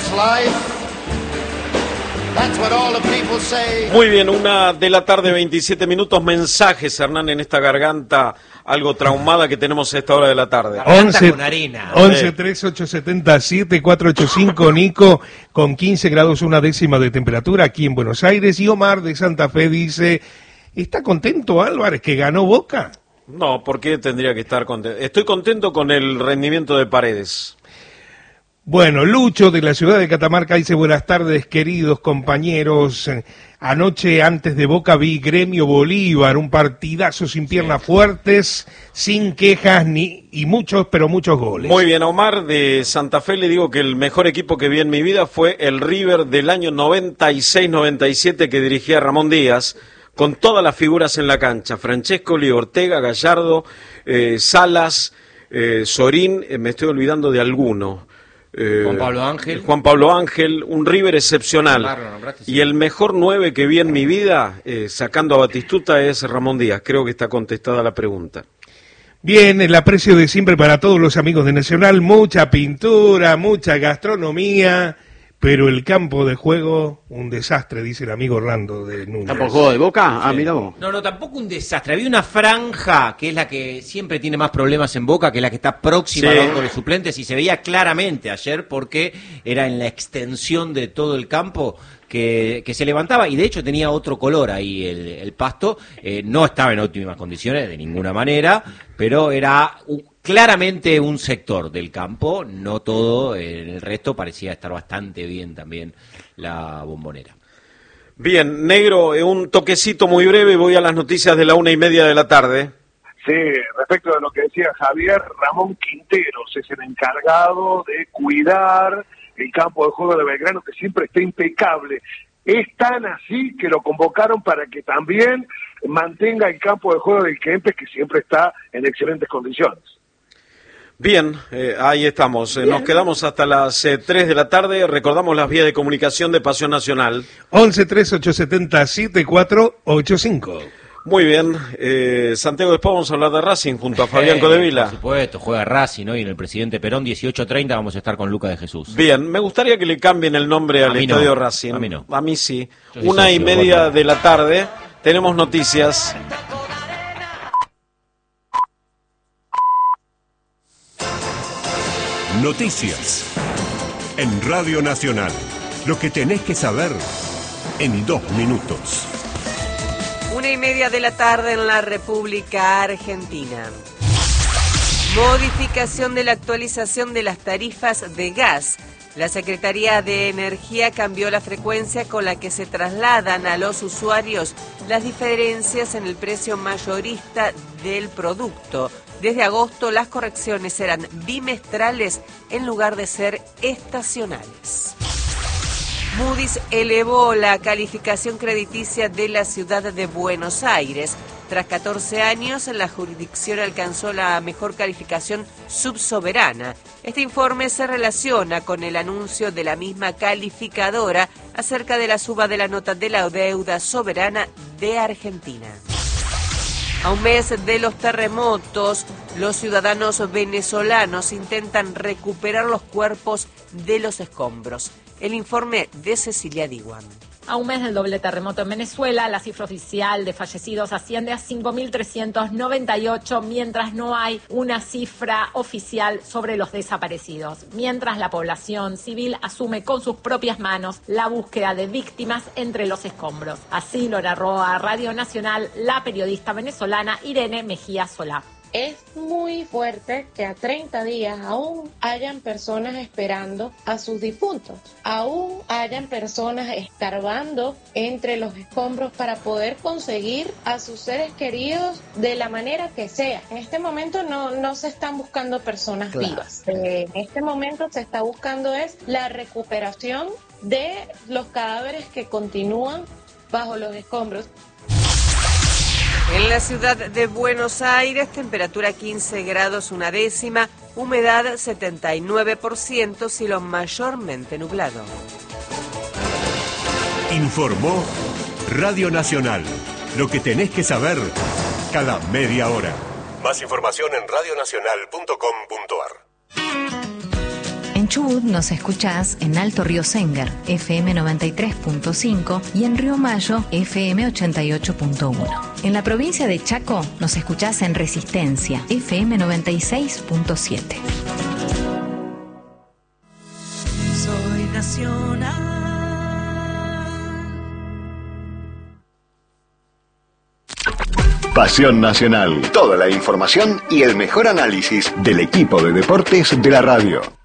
Muy bien, 1:27 p.m. Mensajes, Hernán, en esta garganta algo traumada que tenemos a esta hora de la tarde. 11 3870 7485, Nico, con 15 grados 1/10 de temperatura aquí en Buenos Aires. Y Omar de Santa Fe dice, ¿está contento Álvarez que ganó Boca? No, ¿por qué tendría que estar contento? Estoy contento con el rendimiento de Paredes. Bueno, Lucho de la ciudad de Catamarca dice, buenas tardes queridos compañeros, anoche antes de Boca vi Gremio Bolívar, un partidazo sin piernas fuertes, sin quejas y muchos goles. Muy bien, a Omar de Santa Fe le digo que el mejor equipo que vi en mi vida fue el River del año 96-97 que dirigía Ramón Díaz, con todas las figuras en la cancha, Francescoli, Ortega, Gallardo, Salas, Sorín, me estoy olvidando de alguno. Juan Pablo Ángel, un River excepcional. Y el mejor 9 que vi en mi vida, sacando a Batistuta, es Ramón Díaz. Creo que está contestada la pregunta. Bien, el aprecio de siempre para todos los amigos de Nacional, mucha pintura, mucha gastronomía, pero el campo de juego, un desastre, dice el amigo Orlando de Núñez. ¿Campo de juego de Boca? Ah, mirá vos. No, tampoco un desastre. Había una franja que es la que siempre tiene más problemas en Boca, que es la que está próxima al banco de suplentes, y se veía claramente ayer porque era en la extensión de todo el campo que se levantaba, y de hecho tenía otro color ahí el pasto. No estaba en óptimas condiciones de ninguna manera, pero era claramente un sector del campo, no todo, en el resto parecía estar bastante bien también la Bombonera. Bien, Negro, un toquecito muy breve, voy a las noticias de la 1:30 p.m. Sí, respecto de lo que decía Javier, Ramón Quinteros es el encargado de cuidar el campo de juego de Belgrano, que siempre está impecable. Es tan así que lo convocaron para que también mantenga el campo de juego del Kempes, que siempre está en excelentes condiciones. Bien, ahí estamos. Nos quedamos hasta las 3 de la tarde. Recordamos las vías de comunicación de Pasión Nacional. 11 3870 7485. Muy bien. Santiago, después vamos a hablar de Racing junto a Fabián Codevila. Por supuesto, juega Racing hoy en el Presidente Perón, 18:30 vamos a estar con Luca de Jesús. Bien, me gustaría que le cambien el nombre al Estadio Racing. A mí no. A mí sí. 1:30 de la tarde. Tenemos noticias. Noticias en Radio Nacional. Lo que tenés que saber en 2 minutos. 1:30 de la tarde en la República Argentina. Modificación de la actualización de las tarifas de gas. La Secretaría de Energía cambió la frecuencia con la que se trasladan a los usuarios las diferencias en el precio mayorista del producto. Desde agosto las correcciones serán bimestrales en lugar de ser estacionales. Moody's elevó la calificación crediticia de la ciudad de Buenos Aires. Tras 14 años, la jurisdicción alcanzó la mejor calificación subsoberana. Este informe se relaciona con el anuncio de la misma calificadora acerca de la suba de la nota de la deuda soberana de Argentina. A un mes de los terremotos, los ciudadanos venezolanos intentan recuperar los cuerpos de los escombros. El informe de Cecilia Diwan. A un mes del doble terremoto en Venezuela, la cifra oficial de fallecidos asciende a 5.398, mientras no hay una cifra oficial sobre los desaparecidos. Mientras la población civil asume con sus propias manos la búsqueda de víctimas entre los escombros. Así lo narró a Radio Nacional la periodista venezolana Irene Mejía Solá. Es muy fuerte que a 30 días aún hayan personas esperando a sus difuntos, aún hayan personas escarbando entre los escombros para poder conseguir a sus seres queridos de la manera que sea. En este momento no se están buscando personas vivas. En este momento se está buscando es la recuperación de los cadáveres que continúan bajo los escombros. En la ciudad de Buenos Aires, temperatura 15 grados 1/10, humedad 79%, cielo mayormente nublado. Informó Radio Nacional. Lo que tenés que saber cada media hora. Más información en radionacional.com.ar. En Chubut nos escuchás en Alto Río Sengar, FM 93.5 y en Río Mayo, FM 88.1. En la provincia de Chaco nos escuchás en Resistencia, FM 96.7. Soy nacional. Pasión Nacional. Toda la información y el mejor análisis del equipo de deportes de la radio.